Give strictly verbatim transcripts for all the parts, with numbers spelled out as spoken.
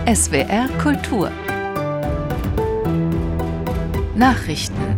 S W R Kultur Nachrichten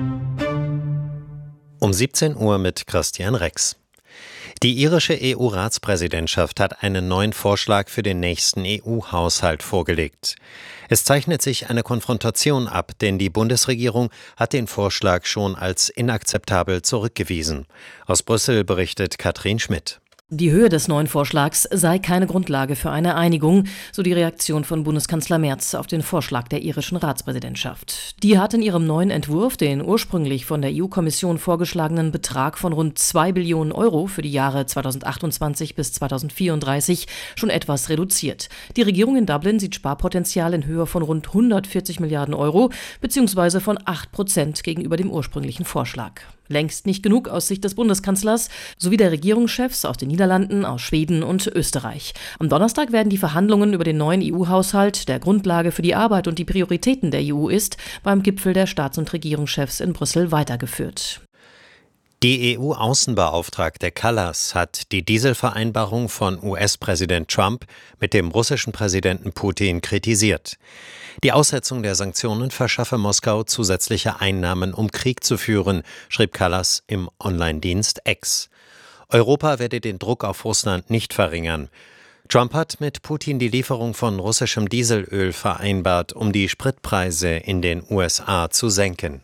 Um siebzehn Uhr mit Christian Rex. Die irische E U-Ratspräsidentschaft hat einen neuen Vorschlag für den nächsten E U-Haushalt vorgelegt. Es zeichnet sich eine Konfrontation ab, denn die Bundesregierung hat den Vorschlag schon als inakzeptabel zurückgewiesen. Aus Brüssel berichtet Katrin Schmidt. Die Höhe des neuen Vorschlags sei keine Grundlage für eine Einigung, so die Reaktion von Bundeskanzler Merz auf den Vorschlag der irischen Ratspräsidentschaft. Die hat in ihrem neuen Entwurf den ursprünglich von der E U-Kommission vorgeschlagenen Betrag von rund zwei Billionen Euro für die Jahre zweitausendachtundzwanzig bis zweitausendvierunddreißig schon etwas reduziert. Die Regierung in Dublin sieht Sparpotenzial in Höhe von rund hundertvierzig Milliarden Euro bzw. von acht Prozent gegenüber dem ursprünglichen Vorschlag. Längst nicht genug aus Sicht des Bundeskanzlers sowie der Regierungschefs aus den Niederlanden, aus Schweden und Österreich. Am Donnerstag werden die Verhandlungen über den neuen E U-Haushalt, der Grundlage für die Arbeit und die Prioritäten der E U ist, beim Gipfel der Staats- und Regierungschefs in Brüssel weitergeführt. Die E U-Außenbeauftragte Kallas hat die Dieselvereinbarung von U S-Präsident Trump mit dem russischen Präsidenten Putin kritisiert. Die Aussetzung der Sanktionen verschaffe Moskau zusätzliche Einnahmen, um Krieg zu führen, schrieb Kallas im Online-Dienst X. Europa werde den Druck auf Russland nicht verringern. Trump hat mit Putin die Lieferung von russischem Dieselöl vereinbart, um die Spritpreise in den U S A zu senken.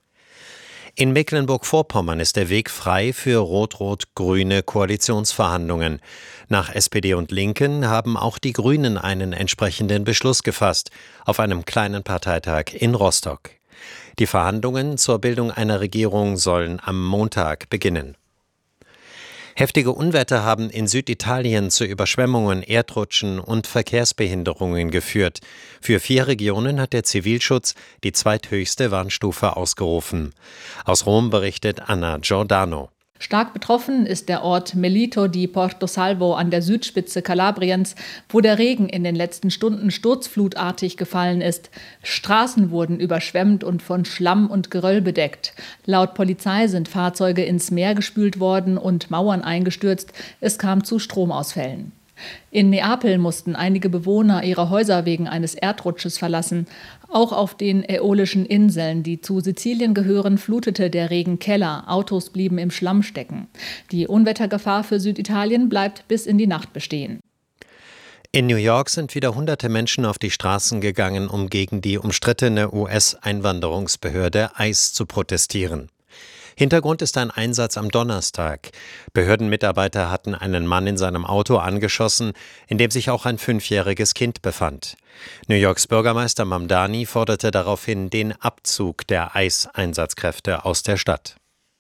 In Mecklenburg-Vorpommern ist der Weg frei für rot-rot-grüne Koalitionsverhandlungen. Nach S P D und Linken haben auch die Grünen einen entsprechenden Beschluss gefasst, auf einem kleinen Parteitag in Rostock. Die Verhandlungen zur Bildung einer Regierung sollen am Montag beginnen. Heftige Unwetter haben in Süditalien zu Überschwemmungen, Erdrutschen und Verkehrsbehinderungen geführt. Für vier Regionen hat der Zivilschutz die zweithöchste Warnstufe ausgerufen. Aus Rom berichtet Anna Giordano. Stark betroffen ist der Ort Melito di Portosalvo an der Südspitze Kalabriens, wo der Regen in den letzten Stunden sturzflutartig gefallen ist. Straßen wurden überschwemmt und von Schlamm und Geröll bedeckt. Laut Polizei sind Fahrzeuge ins Meer gespült worden und Mauern eingestürzt. Es kam zu Stromausfällen. In Neapel mussten einige Bewohner ihre Häuser wegen eines Erdrutsches verlassen. Auch auf den Äolischen Inseln, die zu Sizilien gehören, flutete der Regen Keller. Autos blieben im Schlamm stecken. Die Unwettergefahr für Süditalien bleibt bis in die Nacht bestehen. In New York sind wieder hunderte Menschen auf die Straßen gegangen, um gegen die umstrittene U S-Einwanderungsbehörde ICE zu protestieren. Hintergrund ist ein Einsatz am Donnerstag. Behördenmitarbeiter hatten einen Mann in seinem Auto angeschossen, in dem sich auch ein fünfjähriges Kind befand. New Yorks Bürgermeister Mamdani forderte daraufhin den Abzug der ICE-Einsatzkräfte aus der Stadt.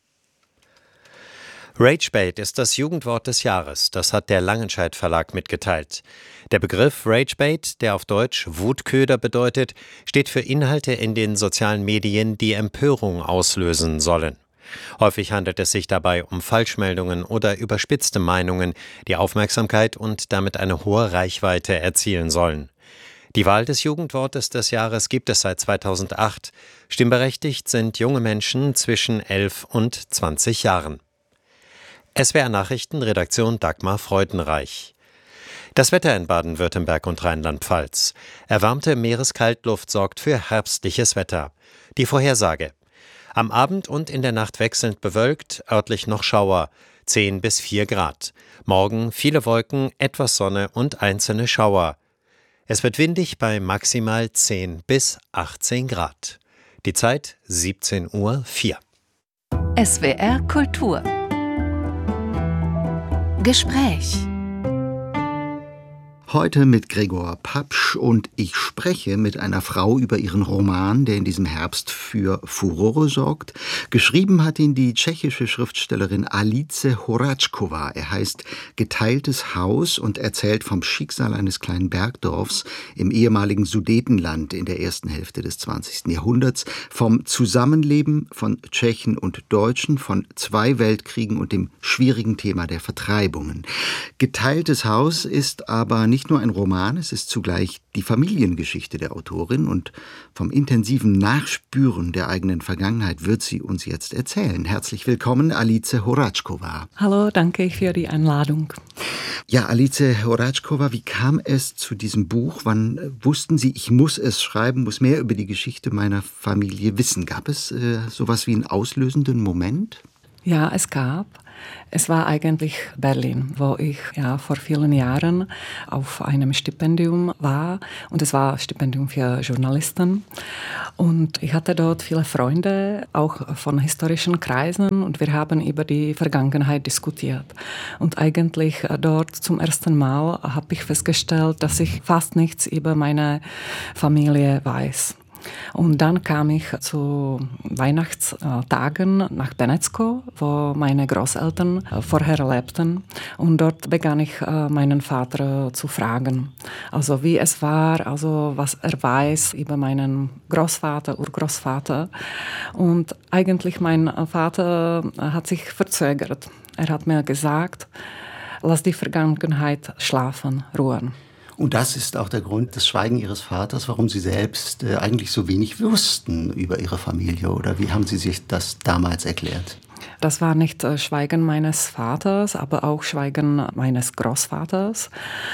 Ragebait ist das Jugendwort des Jahres, das hat der Langenscheidt Verlag mitgeteilt. Der Begriff Ragebait, der auf Deutsch Wutköder bedeutet, steht für Inhalte in den sozialen Medien, die Empörung auslösen sollen. Häufig handelt es sich dabei um Falschmeldungen oder überspitzte Meinungen, die Aufmerksamkeit und damit eine hohe Reichweite erzielen sollen. Die Wahl des Jugendwortes des Jahres gibt es seit zweitausendacht. Stimmberechtigt sind junge Menschen zwischen elf und zwanzig Jahren. S W R Nachrichten, Redaktion Dagmar Freudenreich. Das Wetter in Baden-Württemberg und Rheinland-Pfalz. Erwärmte Meereskaltluft sorgt für herbstliches Wetter. Die Vorhersage. Am Abend und in der Nacht wechselnd bewölkt, örtlich noch Schauer, zehn bis vier Grad. Morgen viele Wolken, etwas Sonne und einzelne Schauer. Es wird windig bei maximal zehn bis achtzehn Grad. Die Zeit siebzehn Uhr vier. S W R Kultur Gespräch. Heute mit Gregor Papsch und ich spreche mit einer Frau über ihren Roman, der in diesem Herbst für Furore sorgt. Geschrieben hat ihn die tschechische Schriftstellerin Alice Horáčková. Er heißt Geteiltes Haus und erzählt vom Schicksal eines kleinen Bergdorfs im ehemaligen Sudetenland in der ersten Hälfte des zwanzigsten Jahrhunderts, vom Zusammenleben von Tschechen und Deutschen, von zwei Weltkriegen und dem schwierigen Thema der Vertreibungen. Geteiltes Haus ist aber nicht nicht nur ein Roman, es ist zugleich die Familiengeschichte der Autorin und vom intensiven Nachspüren der eigenen Vergangenheit wird sie uns jetzt erzählen. Herzlich willkommen, Alice Horáčková. Hallo, danke für die Einladung. Ja, Alice Horáčková, wie kam es zu diesem Buch? Wann wussten Sie, ich muss es schreiben, muss mehr über die Geschichte meiner Familie wissen? Gab es äh, sowas wie einen auslösenden Moment? Ja, es gab. Es war eigentlich Berlin, wo ich ja vor vielen Jahren auf einem Stipendium war. Und es war ein Stipendium für Journalisten. Und ich hatte dort viele Freunde, auch von historischen Kreisen. Und wir haben über die Vergangenheit diskutiert. Und eigentlich dort zum ersten Mal habe ich festgestellt, dass ich fast nichts über meine Familie weiß. Und dann kam ich zu Weihnachtstagen nach Benecko, wo meine Großeltern vorher lebten. Und dort begann ich meinen Vater zu fragen. Also wie es war, also was er weiß über meinen Großvater, Urgroßvater. Und eigentlich mein Vater hat sich verzögert. Er hat mir gesagt, lass die Vergangenheit schlafen, ruhen. Und das ist auch der Grund des Schweigen Ihres Vaters, warum Sie selbst äh, eigentlich so wenig wussten über Ihre Familie. Oder wie haben Sie sich das damals erklärt? Das war nicht äh, Schweigen meines Vaters, aber auch Schweigen meines Großvaters.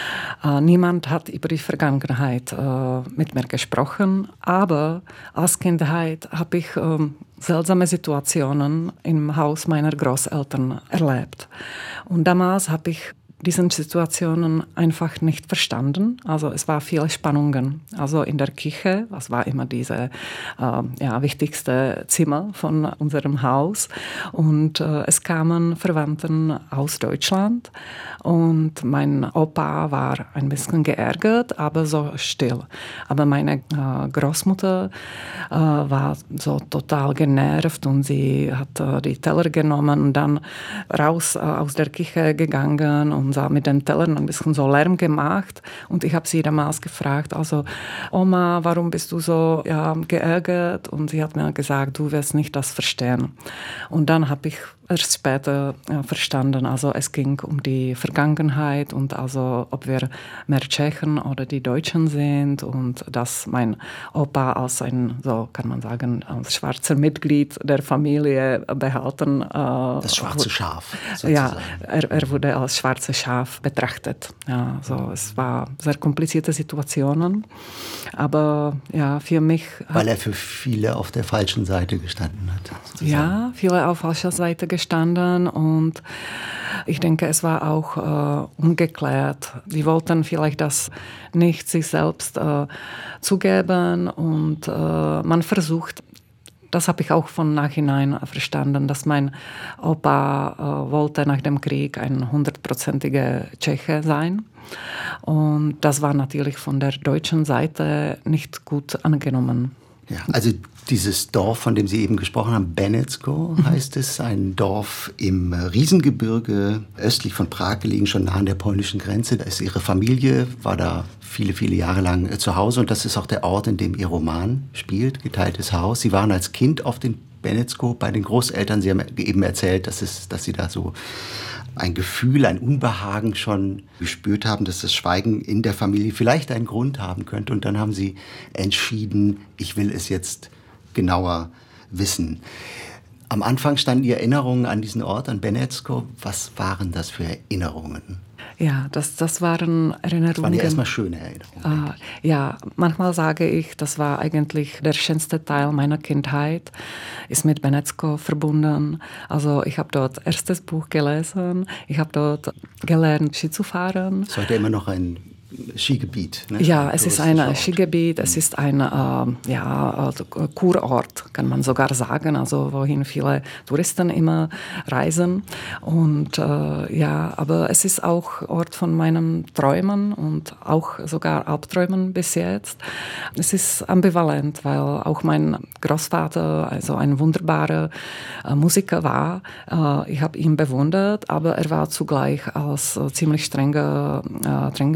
Äh, niemand hat über die Vergangenheit äh, mit mir gesprochen. Aber als Kindheit habe ich äh, seltsame Situationen im Haus meiner Großeltern erlebt. Und damals habe ich diesen Situationen einfach nicht verstanden. Also es war viele Spannungen. Also in der Küche, das war immer diese äh, ja, wichtigste Zimmer von unserem Haus. Und äh, es kamen Verwandten aus Deutschland. Und mein Opa war ein bisschen geärgert, aber so still. Aber meine äh, Großmutter äh, war so total genervt und sie hat äh, die Teller genommen und dann raus äh, aus der Küche gegangen und und mit den Tellern ein bisschen so Lärm gemacht. Und ich habe sie damals gefragt, also Oma, warum bist du so ja, geärgert? Und sie hat mir gesagt, du wirst nicht das verstehen. Und dann habe ich erst später ja, verstanden, also es ging um die Vergangenheit und also ob wir mehr Tschechen oder die Deutschen sind und dass mein Opa als ein, so kann man sagen, als schwarzer Mitglied der Familie behalten. Äh, das schwarze Schaf, sozusagen. Ja, er, er wurde als schwarzes Schaf betrachtet. Ja, so, es war sehr komplizierte Situationen, aber ja, für mich... Weil er für viele auf der falschen Seite gestanden hat. Sozusagen. Ja, viele auf falscher Seite gestanden. Gestanden und ich denke, es war auch äh, ungeklärt. Die wollten vielleicht das nicht sich selbst äh, zugeben und äh, man versucht, das habe ich auch von Nachhinein verstanden, dass mein Opa äh, wollte nach dem Krieg ein hundertprozentiger Tscheche sein. Und das war natürlich von der deutschen Seite nicht gut angenommen. Ja, also dieses Dorf, von dem Sie eben gesprochen haben, Benecko heißt es, ein Dorf im Riesengebirge, östlich von Prag gelegen, schon nah an der polnischen Grenze. Da ist Ihre Familie, war da viele, viele Jahre lang zu Hause und das ist auch der Ort, in dem Ihr Roman spielt, Geteiltes Haus. Sie waren als Kind auf den Benecko bei den Großeltern. Sie haben eben erzählt, dass, es, dass Sie da so ein Gefühl, ein Unbehagen schon gespürt haben, dass das Schweigen in der Familie vielleicht einen Grund haben könnte. Und dann haben Sie entschieden, ich will es jetzt genauer wissen. Am Anfang standen die Erinnerungen an diesen Ort, an Benecko. Was waren das für Erinnerungen? Ja, das, das waren Erinnerungen. Das waren ja erstmal schöne Erinnerungen. Äh, ja, manchmal sage ich, das war eigentlich der schönste Teil meiner Kindheit, ist mit Benecko verbunden. Also ich habe dort erstes Buch gelesen, ich habe dort gelernt, Ski zu fahren. Es ist heute immer noch ein Skigebiet. Ne? Ja, es ist ein Skigebiet, es ist ein äh, ja, also Kurort, kann man sogar sagen, also wohin viele Touristen immer reisen. Und äh, ja, aber es ist auch Ort von meinen Träumen und auch sogar Albträumen bis jetzt. Es ist ambivalent, weil auch mein Großvater also ein wunderbarer äh, Musiker war. Äh, ich habe ihn bewundert, aber er war zugleich als äh, ziemlich strenger, äh, strenger Mensch.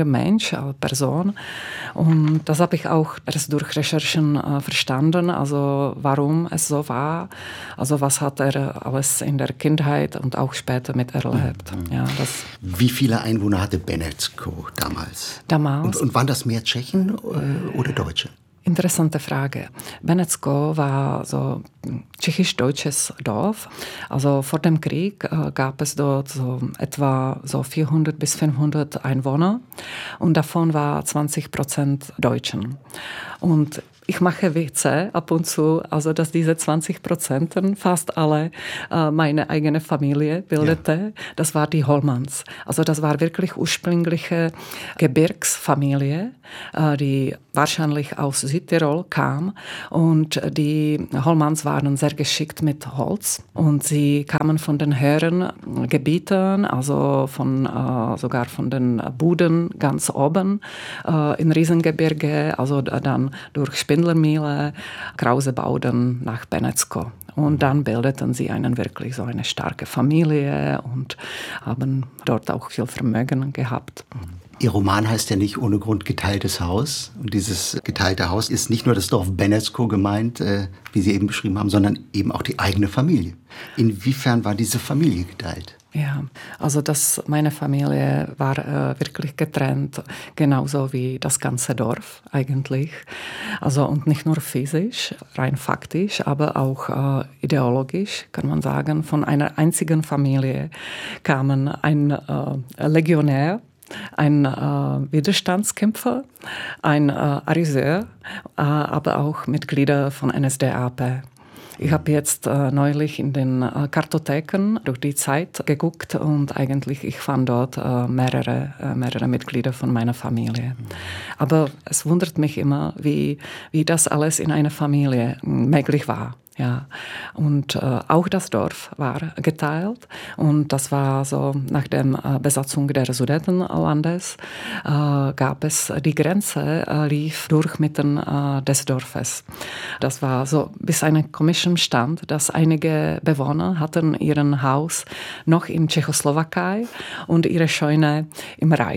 Mensch, als Person. Und das habe ich auch erst durch Recherchen äh, verstanden, also warum es so war, also was hat er alles in der Kindheit und auch später miterlebt. Mhm. Ja, das Wie viele Einwohner hatte Benecko damals? Damals. Und, und waren das mehr Tschechen äh, oder Deutsche? Interessante Frage. Benecko war so ein tschechisch-deutsches Dorf. Also vor dem Krieg äh, gab es dort so etwa so vierhundert bis fünfhundert Einwohner und davon war zwanzig Prozent Deutschen. Und ich mache Witze ab und zu, also dass diese zwanzig Prozent fast alle äh, meine eigene Familie bildete. Ja. Das war die Hollmanns. Also das war wirklich ursprüngliche Gebirgsfamilie, äh, die wahrscheinlich aus Südtirol kam. Und die Hollmanns waren sehr geschickt mit Holz. Und sie kamen von den höheren Gebieten, also von, äh, sogar von den Buden ganz oben äh, in Riesengebirge, also dann durch Spindlermühle, Krausebauden nach Benecko. Und dann bildeten sie einen wirklich so eine starke Familie und haben dort auch viel Vermögen gehabt. Ihr Roman heißt ja nicht ohne Grund Geteiltes Haus. Und dieses geteilte Haus ist nicht nur das Dorf Benecko gemeint, äh, wie Sie eben beschrieben haben, sondern eben auch die eigene Familie. Inwiefern war diese Familie geteilt? Ja, also das, meine Familie war äh, wirklich getrennt, genauso wie das ganze Dorf eigentlich. Also und nicht nur physisch, rein faktisch, aber auch äh, ideologisch, kann man sagen. Von einer einzigen Familie kamen ein äh, Legionär, ein äh, Widerstandskämpfer, ein äh, Ariseur, äh, aber auch Mitglieder von N S D A P. Ich habe jetzt äh, neulich in den äh, Kartotheken durch die Zeit geguckt und eigentlich ich fand dort äh, mehrere, äh, mehrere Mitglieder von meiner Familie. Aber es wundert mich immer, wie, wie das alles in einer Familie möglich war. Ja, und äh, auch das Dorf war geteilt und das war so nach der äh, Besatzung der Sudetenlandes äh, gab es die Grenze äh, lief durch mitten äh, des Dorfes. Das war so bis eine Commission stand, dass einige Bewohner hatten ihren Haus noch in Tschechoslowakei und ihre Scheune im Reich.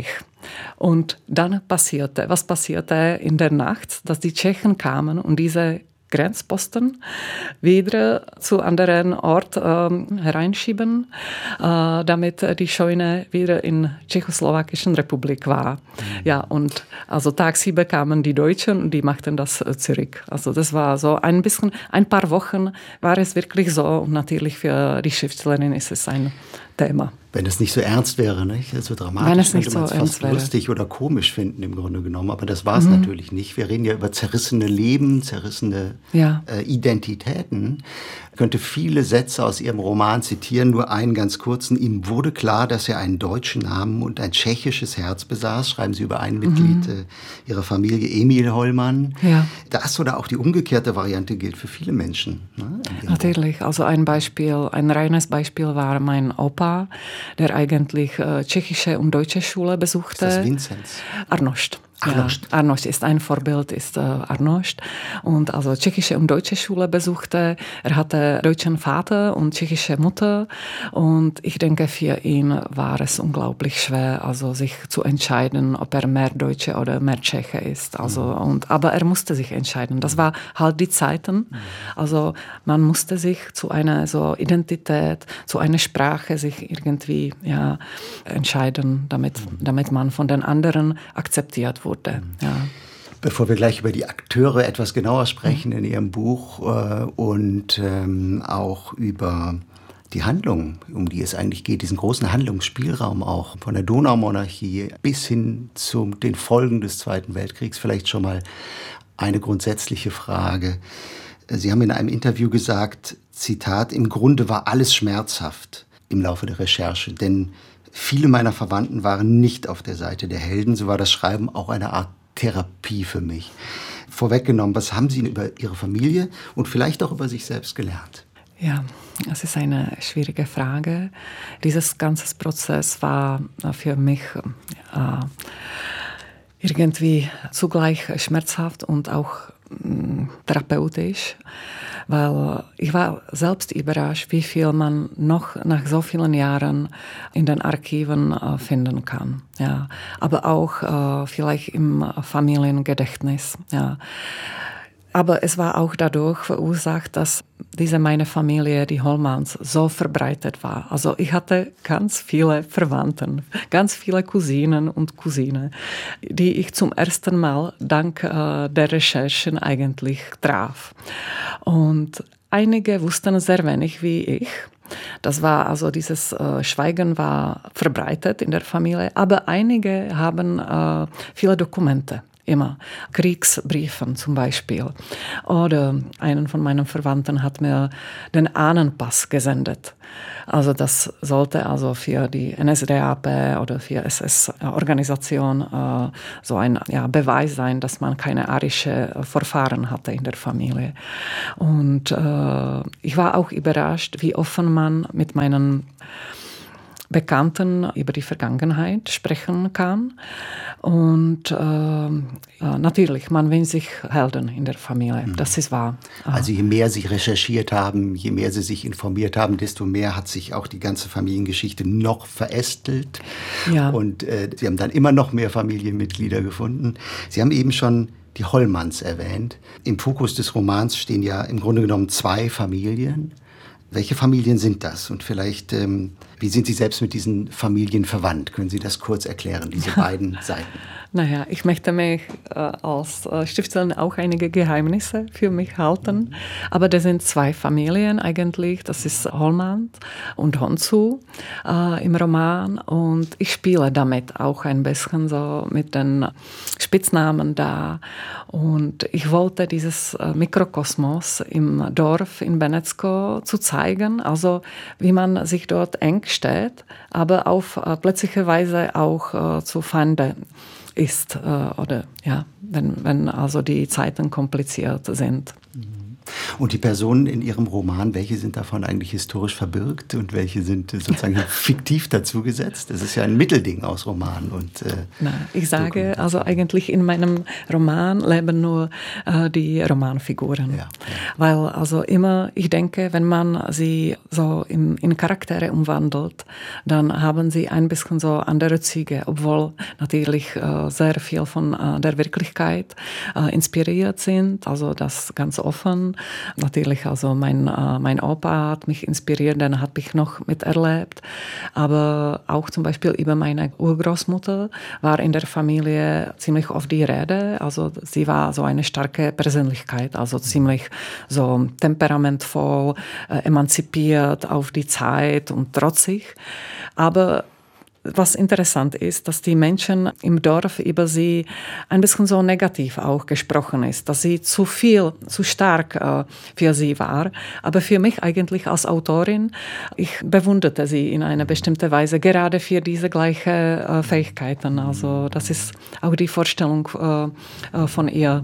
Und dann passierte, was passierte in der Nacht, dass die Tschechen kamen und diese Grenzposten wieder zu anderen Ort ähm, hereinschieben, äh, damit die Scheune wieder in Tschechoslowakischen Republik war. Mhm. Ja, und also tagsüber kamen die Deutschen und die machten das zurück. Also das war so ein bisschen, ein paar Wochen war es wirklich so und natürlich für die Schriftstellerin ist es ein Thema. Wenn es nicht so ernst wäre, nicht? So dramatisch, wenn es nicht könnte man so es fast wäre. lustig oder komisch finden im Grunde genommen. Aber das war es Mhm. natürlich nicht. Wir reden ja über zerrissene Leben, zerrissene ja. äh, Identitäten. Ich könnte viele Sätze aus Ihrem Roman zitieren, nur einen ganz kurzen. Ihm wurde klar, dass er einen deutschen Namen und ein tschechisches Herz besaß. Schreiben Sie über ein Mitglied mhm. äh, Ihrer Familie, Emil Hollmann. Ja. Das oder auch die umgekehrte Variante gilt für viele Menschen. Ne? Natürlich. Also ein Beispiel, ein reines Beispiel war mein Opa, der eigentlich äh, tschechische und deutsche Schule besuchte. Ist das Vinzenz? Arnost. Arnost. Ja, Arnost ist ein Vorbild, ist äh, Arnost. Und also tschechische und deutsche Schule besuchte. Er hatte deutschen Vater und tschechische Mutter. Und ich denke, für ihn war es unglaublich schwer, also sich zu entscheiden, ob er mehr Deutsche oder mehr Tscheche ist. Also, mhm. und, aber er musste sich entscheiden. Das war halt die Zeiten. Mhm. Also man musste sich zu einer so Identität, zu einer Sprache sich irgendwie ja, entscheiden, damit, mhm. damit man von den anderen akzeptiert wurde. Wurde. Ja. Bevor wir gleich über die Akteure etwas genauer sprechen in Ihrem Buch äh, und ähm, auch über die Handlung, um die es eigentlich geht, diesen großen Handlungsspielraum auch von der Donaumonarchie bis hin zu den Folgen des Zweiten Weltkriegs, vielleicht schon mal eine grundsätzliche Frage. Sie haben in einem Interview gesagt, Zitat, im Grunde war alles schmerzhaft im Laufe der Recherche, denn viele meiner Verwandten waren nicht auf der Seite der Helden. So war das Schreiben auch eine Art Therapie für mich. Vorweggenommen, was haben Sie über Ihre Familie und vielleicht auch über sich selbst gelernt? Ja, das ist eine schwierige Frage. Dieses ganze Prozess war für mich äh, irgendwie zugleich schmerzhaft und auch äh, therapeutisch. weil ich war selbst überrascht, wie viel man noch nach so vielen Jahren in den Archiven äh, finden kann. Ja. Aber auch äh, vielleicht im Familiengedächtnis. Ja. Aber es war auch dadurch verursacht, dass diese meine Familie, die Hollmanns, so verbreitet war. Also ich hatte ganz viele Verwandten, ganz viele Cousinen und Cousinen, die ich zum ersten Mal dank äh, der Recherchen eigentlich traf. Und einige wussten sehr wenig wie ich. Das war also dieses äh, Schweigen war verbreitet in der Familie, aber einige haben äh, viele Dokumente. Immer. Kriegsbriefen zum Beispiel. Oder einen von meinen Verwandten hat mir den Ahnenpass gesendet. Also das sollte also für die N S D A P oder für S S-Organisation äh, so ein ja, Beweis sein, dass man keine arische Vorfahren hatte in der Familie. Und äh, ich war auch überrascht, wie offen man mit meinen Bekannten über die Vergangenheit sprechen kann. Und äh, natürlich, man wünscht sich Helden in der Familie, mhm. das ist wahr. Also je mehr Sie recherchiert haben, je mehr Sie sich informiert haben, desto mehr hat sich auch die ganze Familiengeschichte noch verästelt. Ja. Und äh, Sie haben dann immer noch mehr Familienmitglieder gefunden. Sie haben eben schon die Hollmanns erwähnt. Im Fokus des Romans stehen ja im Grunde genommen zwei Familien. Welche Familien sind das? Und vielleicht, ähm, wie sind Sie selbst mit diesen Familien verwandt? Können Sie das kurz erklären, diese beiden Seiten? Naja, ich möchte mich äh, als äh, Schriftstellerin auch einige Geheimnisse für mich halten. Aber das sind zwei Familien eigentlich. Das ist Hollmann und Honshu äh, im Roman. Und ich spiele damit auch ein bisschen so mit den Spitznamen da. Und ich wollte dieses äh, Mikrokosmos im Dorf in Benecko zu zeigen. Also wie man sich dort eng steht, aber auf äh, plötzliche Weise auch äh, zu Feinde ist, äh, oder ja, wenn, wenn also die Zeiten kompliziert sind. Und die Personen in Ihrem Roman, welche sind davon eigentlich historisch verbürgt und welche sind sozusagen fiktiv dazugesetzt? Das ist ja ein Mittelding aus Roman und äh, Na, ich sage, also eigentlich in meinem Roman leben nur äh, die Romanfiguren. Ja, ja. Weil also immer, ich denke, wenn man sie so in, in Charaktere umwandelt, dann haben sie ein bisschen so andere Züge, obwohl natürlich äh, sehr viel von äh, der Wirklichkeit äh, inspiriert sind, also das ganz offen. Natürlich, also mein, äh, mein Opa hat mich inspiriert, den habe ich noch miterlebt. Aber auch zum Beispiel über meine Urgroßmutter war in der Familie ziemlich oft die Rede. Also sie war so eine starke Persönlichkeit, also ziemlich so temperamentvoll, äh, emanzipiert auf die Zeit und trotzig. Aber was interessant ist, dass die Menschen im Dorf über sie ein bisschen so negativ auch gesprochen ist, dass sie zu viel, zu stark äh, für sie war. Aber für mich eigentlich als Autorin, ich bewunderte sie in einer bestimmten Weise, gerade für diese gleichen äh, Fähigkeiten. Also das ist auch die Vorstellung äh, äh, von ihr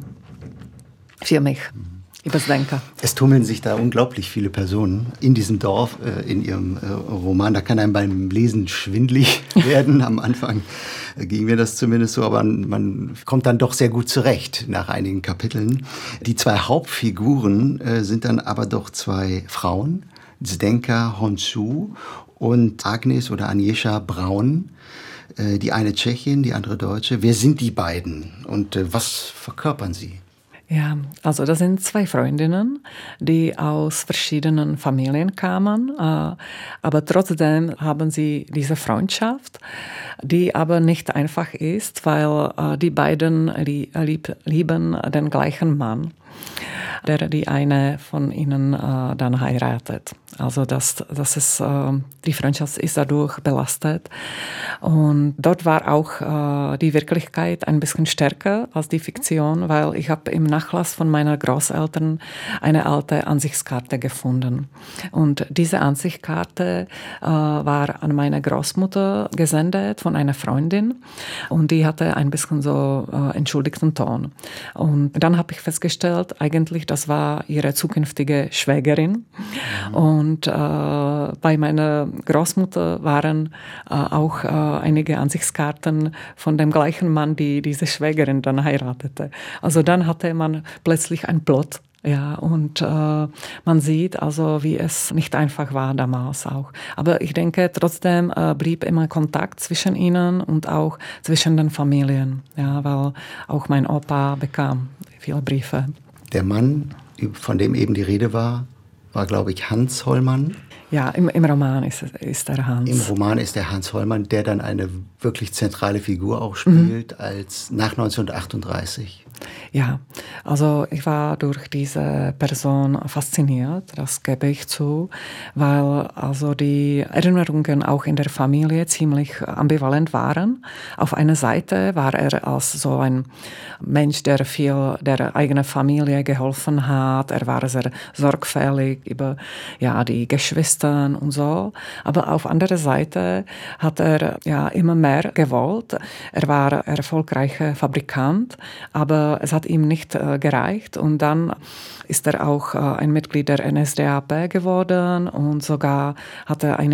für mich. Übers Denken. Es tummeln sich da unglaublich viele Personen in diesem Dorf, äh, in Ihrem äh, Roman. Da kann einem beim Lesen schwindelig werden. Am Anfang äh, ging mir das zumindest so, aber man kommt dann doch sehr gut zurecht nach einigen Kapiteln. Die zwei Hauptfiguren äh, sind dann aber doch zwei Frauen, Zdenka Honshu und Agnes oder Agnieszka Braun. Äh, die eine Tschechin, die andere Deutsche. Wer sind die beiden und äh, was verkörpern sie? Ja, also das sind zwei Freundinnen, die aus verschiedenen Familien kamen, äh, aber trotzdem haben sie diese Freundschaft, die aber nicht einfach ist, weil äh, die beiden lieb, lieben den gleichen Mann, der die eine von ihnen äh, dann heiratet. Also das, das ist, äh, die Freundschaft ist dadurch belastet. Und dort war auch äh, die Wirklichkeit ein bisschen stärker als die Fiktion, weil ich habe im Nachlass von meiner Großeltern eine alte Ansichtskarte gefunden. Und diese Ansichtskarte äh, war an meine Großmutter gesendet von einer Freundin und die hatte ein bisschen so äh, entschuldigten Ton. Und dann habe ich festgestellt, eigentlich das war ihre zukünftige Schwägerin. Mhm. Und äh, bei meiner Großmutter waren äh, auch äh, einige Ansichtskarten von dem gleichen Mann, die diese Schwägerin dann heiratete. Also dann hatte man plötzlich einen Plot Ja, und äh, man sieht also, wie es nicht einfach war damals auch. Aber ich denke, trotzdem äh, blieb immer Kontakt zwischen ihnen und auch zwischen den Familien. Ja, weil auch mein Opa bekam viele Briefe. Der Mann, von dem eben die Rede war, war, glaube ich, Hans Hollmann. Ja, im, im Roman ist, ist er Hans. Im Roman ist der Hans Hollmann, der dann eine wirklich zentrale Figur auch spielt, mhm. als nach neunzehnhundertachtunddreißig. Ja, also ich war durch diese Person fasziniert, das gebe ich zu, weil also die Erinnerungen auch in der Familie ziemlich ambivalent waren. Auf einer Seite war er als so ein Mensch, der viel der eigenen Familie geholfen hat. Er war sehr sorgfältig über ja, die Geschwister und so. Aber auf anderer Seite hat er ja immer mehr gewollt. Er war ein erfolgreicher Fabrikant, aber es hat ihm nicht äh, gereicht. Und dann ist er auch äh, ein Mitglied der N S D A P geworden und sogar hatte eine